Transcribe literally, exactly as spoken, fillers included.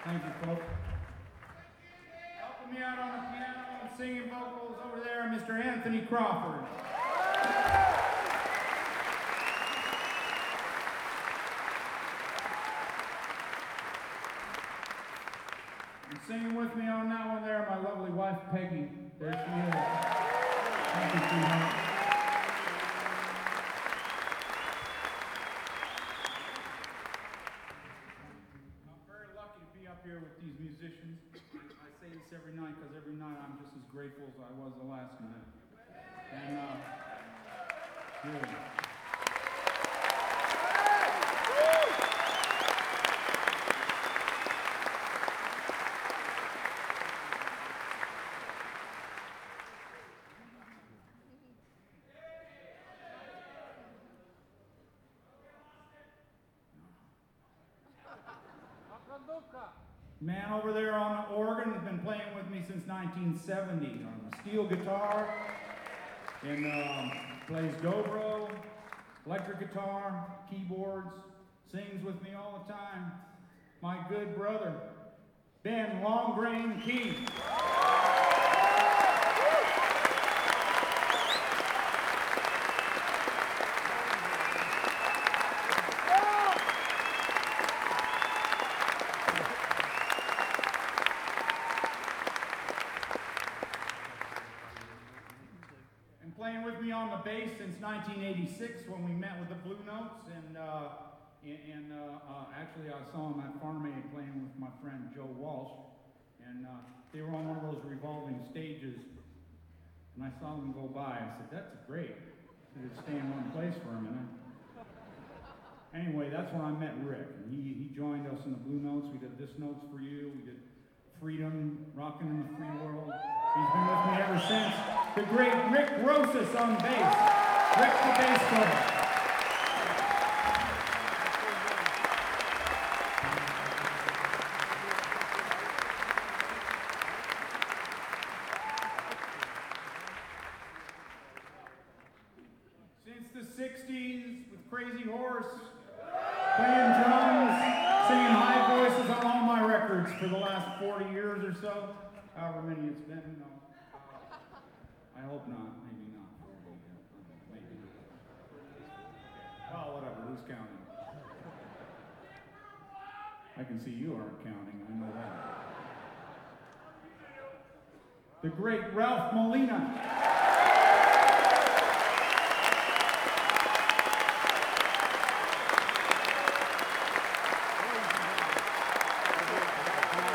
Thank you, folks. Helping me out on the piano and singing vocals over there, Mister Anthony Crawford. And singing with me on that one there, my lovely wife, Peggy. There she is. Thank you, sweetheart. Here with these musicians. I say this every night because every night I'm just as grateful as I was the last night. And, uh, yeah. Man over there on the organ has been playing with me since nineteen seventy on the steel guitar, and um, plays dobro, electric guitar, keyboards, sings with me all the time. My good brother, Ben Longgrain Keith. Playing with me on the bass since nineteen eighty-six when we met with the Blue Notes, and uh, and uh, uh, actually I saw him at Farm Aid playing with my friend Joe Walsh, and uh, they were on one of those revolving stages, and I saw them go by. I said, "That's great." I could stay in one place for a minute. Anyway, that's when I met Rick, and he he joined us in the Blue Notes. We did This Note's for You. We did Freedom, Rockin' in the Free World. He's been with me ever since. The great Rick Rosas on bass. Rick the bass player. Since the sixties, with Crazy Horse, playing drums, singing high voices on all my records for the last forty years or so, however many it's been, you know. I hope not, maybe not. Maybe not. Well, whatever, who's counting? I can see you aren't counting, I know that. The great Ralph Molina.